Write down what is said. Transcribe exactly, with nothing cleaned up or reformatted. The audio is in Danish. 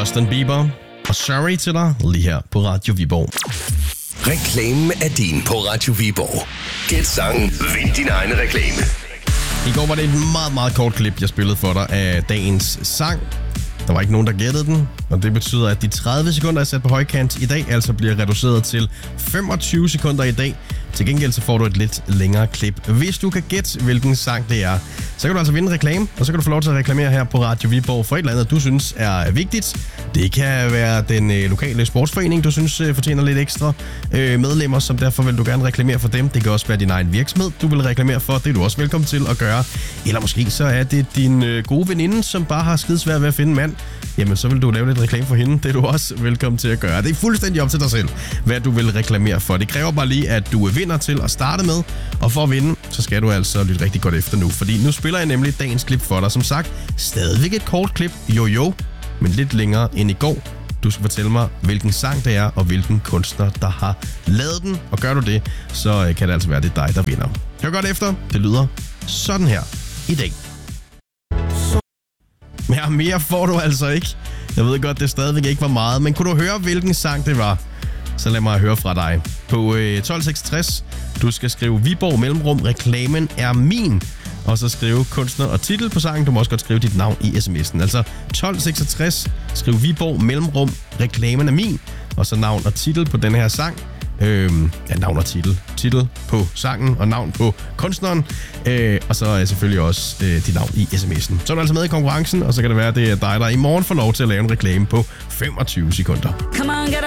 Justin Bieber og Sorry til dig lige her på Radio Viborg. Reklamen er din på Radio Viborg. Gæt sangen, vind din egen reklame. I går var det et meget, meget kort klip, jeg spillede for dig af dagens sang. Der var ikke nogen, der gættede den, og det betyder, at de tredive sekunder, jeg sat på højkant i dag, altså bliver reduceret til femogtyve sekunder i dag. Til gengæld så får du et lidt længere klip. Hvis du kan gætte, hvilken sang det er, så kan du altså vinde reklame, og så kan du få lov til at reklamere her på Radio Viborg for et eller andet, du synes er vigtigt. Det kan være den øh, lokale sportsforening, du synes øh, fortjener lidt ekstra øh, medlemmer, som derfor vil du gerne reklamere for dem. Det kan også være din egen virksomhed, du vil reklamere for. Det er du også velkommen til at gøre. Eller måske så er det din øh, gode veninde, som bare har skidsvært ved at finde en mand. Jamen, så vil du lave lidt reklame for hende. Det er du også velkommen til at gøre. Det er fuldstændig op til dig selv, hvad du vil reklamere for. Det kræver bare lige, at du vinder til at starte med. Og for at vinde, så skal du altså lytte rigtig godt efter nu. Fordi nu spiller jeg nemlig dagens klip for dig. Som sagt, stadigvæk et kort klip, jo jo, men lidt længere end i går. Du skal fortælle mig, hvilken sang det er, og hvilken kunstner, der har lavet den. Og gør du det, så kan det altså være, det er dig, der vinder. Hør godt efter. Det lyder sådan her i dag. Ja, mere får du altså ikke. Jeg ved godt, det stadigvæk ikke var meget, men kunne du høre, hvilken sang det var? Så lad mig høre fra dig. På øh, tolv seksogtres, du skal skrive Viborg mellemrum, reklamen er min. Og så skrive kunstner og titel på sangen. Du må også godt skrive dit navn i sms'en. Altså tolv seksogtres, skriv Viborg mellemrum, reklamen er min. Og så navn og titel på den her sang. Øhm, ja, navn og titel. Titel på sangen og navn på kunstneren. Øh, og så øh, selvfølgelig også øh, dit navn i sms'en. Så er du altså med i konkurrencen, og så kan det være, at det er dig, der i morgen får lov til at lave en reklame på femogtyve sekunder.